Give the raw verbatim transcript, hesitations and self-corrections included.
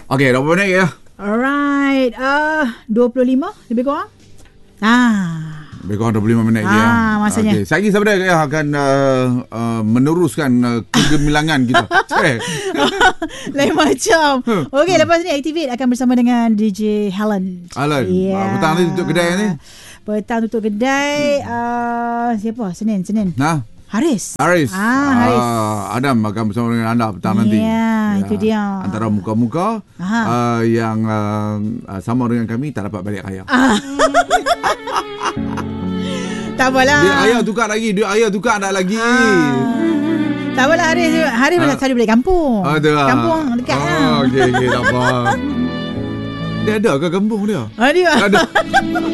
Okey, dah berapa minit ya? Alright. Uh, dua puluh lima lebih kurang. Ah. Lebih kurang dua puluh lima minit ah, je ya. Masanya. Okay. Saya siapa dia yang akan uh, uh, meneruskan uh, kegemilangan kita. Lain macam. Okey, lepas ni Activate akan bersama dengan D J Helen. Alan, Yeah. petang ni tutup kedai ni. Petang tutup kedai. Uh, siapa? Senin, Senin. Nah. Haris. Haris. Ah, Haris. Uh, Adam akan bersama dengan anda petang nanti. Ya, itu dia. Antara muka-muka uh, yang uh, uh, sama dengan kami tak dapat balik raya. Ah. Tak apalah. Dia raya tukar lagi, dia raya tukar tak lagi. Ah. Tak apalah Haris. Haris uh, selalu balik kampung. Ada lah. Kampung dekat oh, lah. Okey, okey, tak apa. Dia ada ke kampung dia? Ada. Ada.